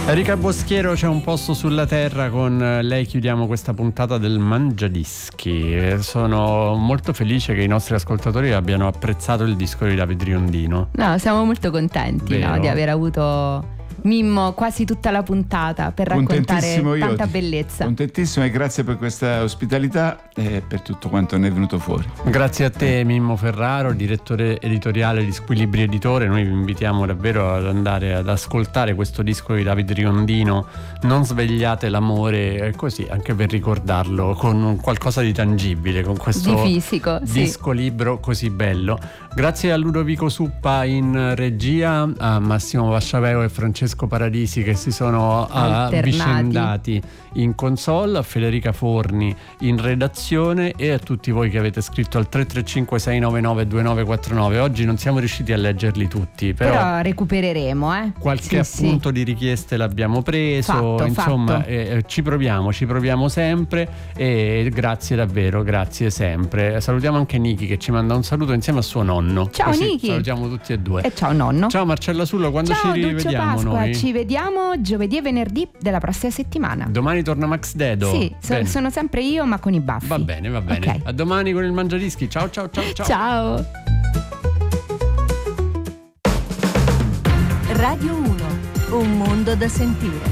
Enrica Boschiero, C'è un posto sulla terra, con lei chiudiamo questa puntata del Mangiadischi. Sono molto felice che i nostri ascoltatori abbiano apprezzato il disco di Davide Riondino. No, siamo molto contenti, no, di aver avuto Mimmo quasi tutta la puntata per raccontare tanta bellezza. Contentissimo, e grazie per questa ospitalità e per tutto quanto ne è venuto fuori. Grazie a te Mimmo Ferraro, direttore editoriale di Squilibri Editore. Noi vi invitiamo davvero ad andare ad ascoltare questo disco di Davide Riondino, Non svegliate l'amore, così anche per ricordarlo con qualcosa di tangibile, con questo di fisico, disco libro così bello. Grazie a Ludovico Suppa in regia, a Massimo Vasciaveo e Francesco Paradisi che si sono avvicendati in console, a Federica Forni in redazione e a tutti voi che avete scritto al 335 699 2949. Oggi non siamo riusciti a leggerli tutti, però recupereremo, qualche appunto di richieste l'abbiamo preso, insomma. Ci proviamo sempre, e grazie davvero, grazie sempre. Salutiamo anche Niki che ci manda un saluto insieme a suo nonno. Ciao Niki, salutiamo tutti e due. E ciao nonno. Ciao Marcella Sullo, quando ci rivediamo Pasqua, noi? Ci vediamo giovedì e venerdì della prossima settimana. Domani torna Max Dedo. Sì, sono sempre io ma con i baffi. Va bene. Okay. A domani con il Mangiadischi. Ciao. Ciao. Radio 1, un mondo da sentire.